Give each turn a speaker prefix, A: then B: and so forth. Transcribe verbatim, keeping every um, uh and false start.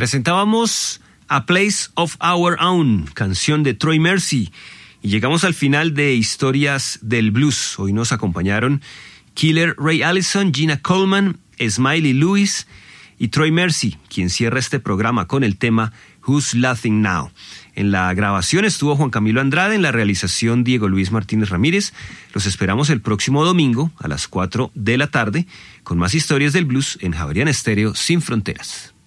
A: Presentábamos A Place of Our Own, canción de Troy Mercy, y llegamos al final de Historias del Blues. Hoy nos acompañaron Killer Ray Allison, Gina Coleman, Smiley Lewis y Troy Mercy, quien cierra este programa con el tema Who's Laughing Now. En la grabación estuvo Juan Camilo Andrade, en la realización Diego Luis Martínez Ramírez. Los esperamos el próximo domingo a las cuatro de la tarde con más historias del blues en Javeriana Estéreo Sin Fronteras.